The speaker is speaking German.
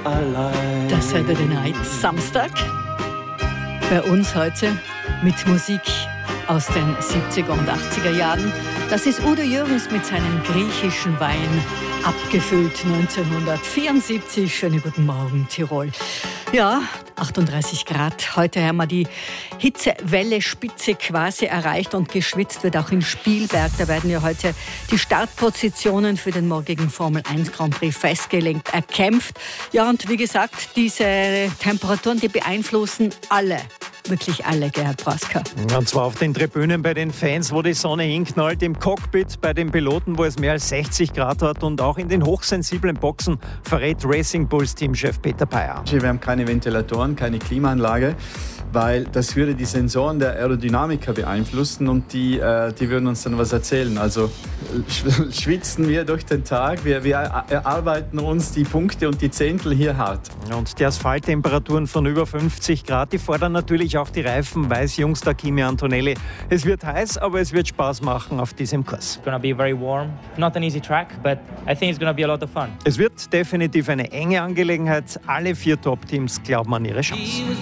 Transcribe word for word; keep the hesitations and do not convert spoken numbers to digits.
allein. Das Saturday Night Samstag. Bei uns heute mit Musik aus den siebziger und achtziger Jahren. Das ist Udo Jürgens mit seinem griechischen Wein, abgefüllt neunzehnhundertvierundsiebzig. Schönen guten Morgen, Tirol. Ja, achtunddreißig Grad. Heute haben wir die Hitzewelle-Spitze quasi erreicht und geschwitzt wird auch in Spielberg. Da werden ja heute die Startpositionen für den morgigen Formel eins Grand Prix festgelegt, erkämpft. Ja, und wie gesagt, diese Temperaturen, die beeinflussen alle. Wirklich alle, Gerhard Praska. Und zwar auf den Tribünen bei den Fans, wo die Sonne hinknallt, im Cockpit bei den Piloten, wo es mehr als sechzig Grad hat und auch in den hochsensiblen Boxen, verrät Racing Bulls Teamchef Peter Payer. Wir haben keine Ventilatoren, keine Klimaanlage, weil das würde die Sensoren der Aerodynamiker beeinflussen und die, äh, die würden uns dann was erzählen. Also schwitzen wir durch den Tag, wir, wir erarbeiten uns die Punkte und die Zehntel hier hart. Und die Asphalttemperaturen von über fünfzig Grad, die fordern natürlich auch die Reifen. Weiß Jungster Kimi Antonelli. Es wird heiß, aber es wird Spaß machen auf diesem Kurs. It's gonna be very warm. Not an easy track, but I think it's gonna be a lot of fun. Es wird definitiv eine enge Angelegenheit. Alle vier Top-Teams glauben an ihre Chance.